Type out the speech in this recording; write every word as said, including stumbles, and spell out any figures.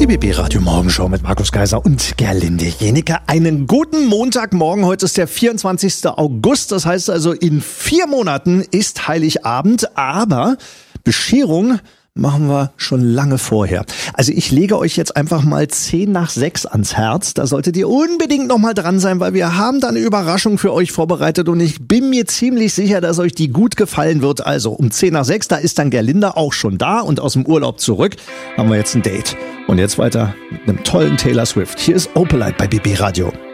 B B Radio Morgenshow mit Markus Kaiser und Gerlinde Jenecke. Einen guten Montagmorgen. Heute ist der vierundzwanzigster August. Das heißt also, in vier Monaten ist Heiligabend. Aber Bescherung machen wir schon lange vorher. Also ich lege euch jetzt einfach mal zehn nach sechs ans Herz. Da solltet ihr unbedingt noch mal dran sein, weil wir haben da eine Überraschung für euch vorbereitet und ich bin mir ziemlich sicher, dass euch die gut gefallen wird. Also um zehn nach sechs, da ist dann Gerlinde auch schon da und aus dem Urlaub zurück haben wir jetzt ein Date. Und jetzt weiter mit einem tollen Taylor Swift. Hier ist Opalite bei B B Radio.